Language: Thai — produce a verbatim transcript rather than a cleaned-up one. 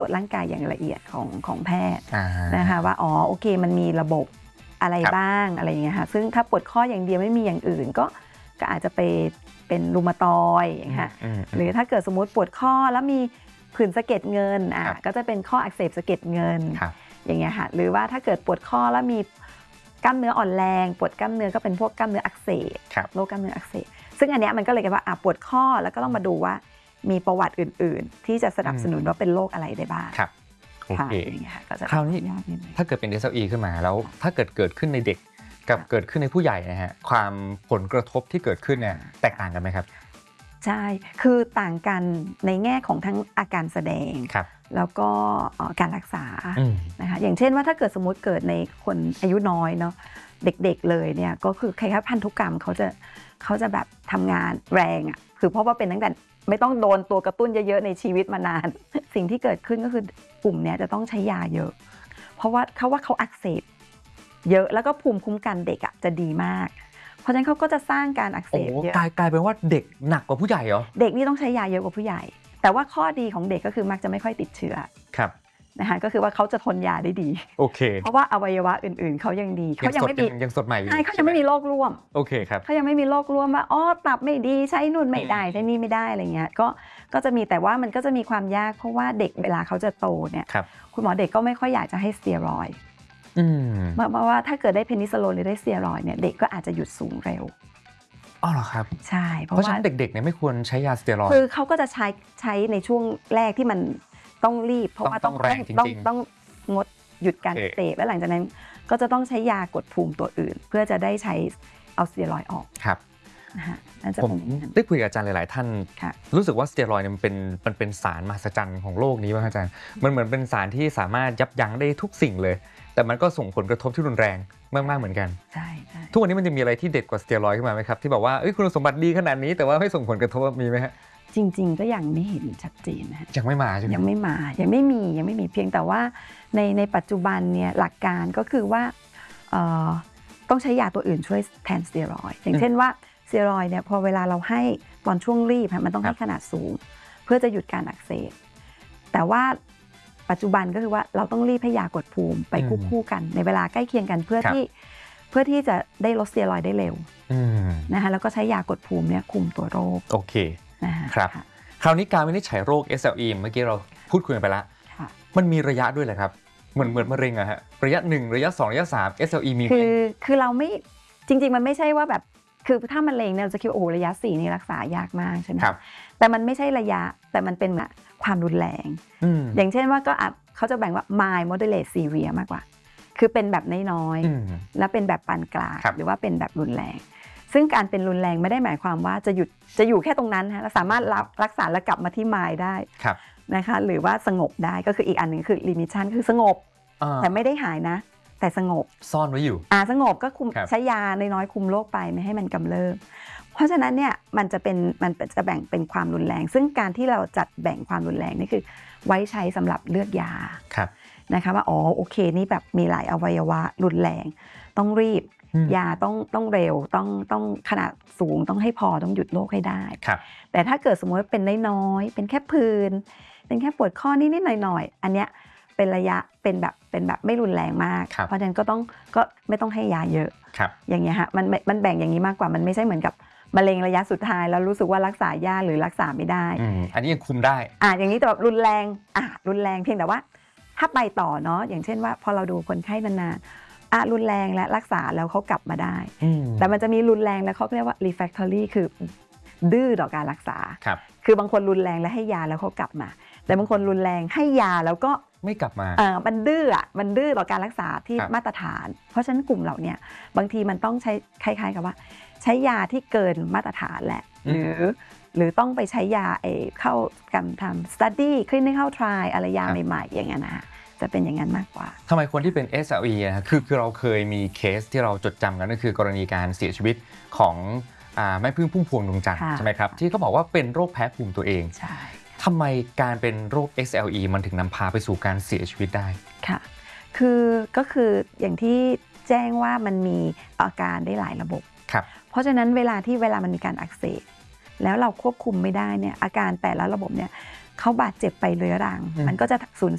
ตรวจร่างกายอย่างละเอียดของของแพทย์นะคะว่าอ๋อโอเคมันมีระบบอะไรบ้างอะไรอย่างเงี้ยค่ะซึ่งถ้าปวดข้ออย่างเดียวไม่มีอย่างอื่นก็ก็อาจจะไปเป็นรูมาตอยด์อย่างเงี้ยหรือถ้าเกิดสมมติปวดข้อแล้วมีผื่นสะเก็ดเงินอ่ะก็จะเป็นข้ออักเสบสะเก็ดเงินอย่างเงี้ยค่ะหรือว่าถ้าเกิดปวดข้อแล้วมีกล้ามเนื้ออ่อนแรงปวดกล้ามเนื้อก็เป็นพวกกล้ามเนื้ออักเสบโรคกล้ามเนื้ออักเสบซึ่งอันเนี้ยมันก็เลยกันว่าอ่ะปวดข้อแล้วก็ต้องมาดูว่ามีประวัติอื่นๆที่จะสนับสนุนว่าเป็นโรคอะไรได้บ้างครับโอเคคราวนี้ถ้าเกิดเป็น เอส แอล อี ขึ้นมาแล้วถ้าเกิดเกิดขึ้นในเด็กกับเกิดขึ้นในผู้ใหญ่นะฮะความผลกระทบที่เกิดขึ้นเนี่ยแตกต่างกันไหมครับใช่คือต่างกันในแง่ของทั้งอาการแสดงแล้วก็การรักษานะคะอย่างเช่นว่าถ้าเกิดสมมติเกิดในคนอายุน้อยเนาะเด็กๆเลยเนี่ยก็คือคล้ายๆพันธุกรรมเขาจะเขาจะแบบทำงานแรงอ่ะคือเพราะว่าเป็นตั้งแต่ไม่ต้องโดนตัวกระตุ้นเยอะๆในชีวิตมานานสิ่งที่เกิดขึ้นก็คือกลุ่มนี้จะต้องใช้ยาเยอะเพราะว่าเขาว่าเขาอักเสบเยอะแล้วก็ภูมิคุ้มกันเด็กอ่ะจะดีมากเพราะฉะนั้นเขาก็จะสร้างการอักเสบเยอะกลายกลายเป็นว่าเด็กหนักกว่าผู้ใหญ่เหรอเด็กนี่ต้องใช้ยาเยอะกว่าผู้ใหญ่แต่ว่าข้อดีของเด็กก็คือมักจะไม่ค่อยติดเชื้อครับนะคะก็คือว่าเขาจะทนยาได้ดีโอเคเพราะว่าอวัยวะอื่นๆเขายังดีเขายังไม่มียังสดใหม่อยู่ใช่เขายังไม่มีโรคร่วมโอเคครับเขายังไม่มีโรคร่วมว่าอ๋อตับไม่ดีใช้นู่นไม่ได้ใช้นี่ไม่ได้อะไรเงี้ยก็ก็จะมีแต่ว่ามันก็จะมีความยากเพราะว่าเด็กเวลาเขาจะโตเนี่ยคุณหมอเด็กก็ไม่ค่อยอยากจะให้สเตียรอยด์เพราะว่าถ้าเกิดได้เพนิซิลลินหรือได้สเตียรอยด์เนี่ยเด็กก็อาจจะหยุดสูงเร็วอ๋อเหรอครับใช่เพราะฉะนั้นเด็กๆเนี่ยไม่ควรใช้ยาสเตียรอยด์คือเขาก็จะใช้ใช้ในช่วงแรกที่มันต้องรีบเพราะว่าต้องแรงจริงๆต้องงดหยุดการเสพและหลังจากนั้นก็จะต้องใช้ยากดภูมิตัวอื่นเพื่อจะได้ใช้เอาสเตียรอยด์ออกครับนะฮะผมได้คุยกับอาจารย์หลายๆท่านรู้สึกว่าสเตียรอยด์มันเป็นมันเป็นสารมหัศจรรย์ของโลกนี้ป่ะอาจารย์มันเหมือนเป็นสารที่สามารถยับยั้งได้ทุกสิ่งเลยแต่มันก็ส่งผลกระทบที่รุนแรงมากๆเหมือนกันใช่ทุกวันนี้มันจะมีอะไรที่เด็ดกว่าสเตียรอยด์ขึ้นมาไหมครับที่บอกว่าเอ้ยคุณสมบัติดีขนาดนี้แต่ว่าไม่ส่งผลกระทบมีไหมฮะจริงๆก็ยังไม่เห็นชัดเจนนะยังไม่มาใช่ไหมยังไม่มายังไม่มียังไม่มีเพียงแต่ว่าในในปัจจุบันเนี่ยหลักการก็คือว่าต้องใช้ยาตัวอื่นช่วยแทนสเตียรอยด์อย่างเช่นว่าสเตียรอยด์เนี่ยพอเวลาเราให้ตอนช่วงรีบมันต้องให้ขนาดสูงเพื่อจะหยุดการอักเสบแต่ว่าปัจจุบันก็คือว่าเราต้องรีบให้ยากดภูมิไปคู่ๆกันในเวลาใกล้เคียงกันเพื่อที่เพื่อที่จะได้ลดสเตียรอยด์ได้เร็วนะคะแล้วก็ใช้ยากดภูมิเนี่ยคุมตัวโรคโอเคครับคราวนี้การวินิจฉัยโรค เอส แอล อี เมื่อกี้เราพูดคุยกันไปแล้วมันมีระยะด้วยแหละครับเหมือนเหมือนมะเร็งอะฮะระยะหนึ่งระยะสองระยะสาม เอส แอล อี มีคือคือเราไม่จริงๆมันไม่ใใช่ว่าแบบคือถ้ามะเร็งเนี่ยเราจะคิดว่าโอ้ระยะสี่นี่รักษายากมากใช่ไหมครับแต่มันไม่ใช่ระยะแต่มันเป็นความรุนแรงอย่างเช่นว่าก็เขาจะแบ่งว่า mild moderate severe มากกว่าคือเป็นแบบน้อยๆและเป็นแบบปานกลางหรือว่าเป็นแบบรุนแรงซึ่งการเป็นรุนแรงไม่ได้หมายความว่าจะหยุดจะอยู่แค่ตรงนั้นฮะเราสามารถรับรักษาแล้วกลับมาที่มายได้นะคะหรือว่าสงบได้ก็คืออีกอันหนึ่งคือ remission คือสงบแต่ไม่ได้หายนะแต่สงบซ่อนไว้อยู่อ่าสงบก็คุมใช้ยาน้อยๆคุมโรคไปไม่ให้มันกำเริบเพราะฉะนั้นเนี่ยมันจะเป็นมันจะแบ่งเป็นความรุนแรงซึ่งการที่เราจัดแบ่งความรุนแรงนี่คือไว้ใช้สำหรับเลือกยานะคะว่าอ๋อโอเคนี่แบบมีหลายอวัยวะรุนแรงต้องรีบยาต้องต้องเร็วต้องต้องขนาดสูงต้องให้พอต้องหยุดโรคให้ได้แต่ถ้าเกิดสมมติว่าเป็นน้อยๆเป็นแค่ผื่นเป็นแค่ปวดข้อนิดๆหน่อยๆอันเนี้ยเป็นระยะเป็นแบบเป็นแบบไม่รุนแรงมากเพราะฉะนั้นก็ต้องก็ไม่ต้องให้ยาเยอะอย่างเงี้ยฮะมันมันแบ่งอย่างนี้มากกว่ามันไม่ใช่เหมือนกับมะเร็งระยะสุดท้ายแล้วรู้สึกว่ารักษายากหรือรักษาไม่ได้อันนี้ยังคุมได้อ่าอย่างนี้แต่แบบรุนแรงอ่ารุนแรงเพียงแต่ว่าถ้าไปต่อเนาะอย่างเช่นว่าพอเราดูคนไข้นานๆอ่ะรุนแรงและรักษาแล้วเขากลับมาได้แต่มันจะมีรุนแรงแล้วเขาเรียกว่า refractory คือดื้อต่อการรักษาคือบางคนรุนแรงแล้วให้ยาแล้วเขากลับมาแต่บางคนรุนแรงให้ยาแล้วก็ไม่กลับมาเออมันดื้ออ่ะมันดื้อต่อการรักษาที่มาตรฐานเพราะฉะนั้นกลุ่มเหล่านี้บางทีมันต้องใช้คล้ายๆกับว่าใช้ยาที่เกินมาตรฐานแหละหรือหรือต้องไปใช้ยาเอเข้าการทำ study clinical trial อะไรยาใหม่ๆอย่างเงี้ยนะจะเป็นอย่างนั้นมากกว่าทำไมคนที่เป็น เอส แอล อี นะคือคือเราเคยมีเคสที่เราจดจำกันก็คือกรณีการเสียชีวิตของแม่พึ่งพุ่มพวงดวงจันทร์ใช่ไหมครับที่เขาบอกว่าเป็นโรคแพ้ภูมิตัวเองใช่ทำไมการเป็นโรค เอส แอล อี มันถึงนำพาไปสู่การเสียชีวิตได้ค่ะคือก็คืออย่างที่แจ้งว่ามันมีอาการได้หลายระบบเพราะฉะนั้นเวลาที่เวลามันมีการอักเสบแล้วเราควบคุมไม่ได้เนี่ยอาการแต่ละระบบเนี่ยเขาบาดเจ็บไปเรื้อรังมันก็จะสูญ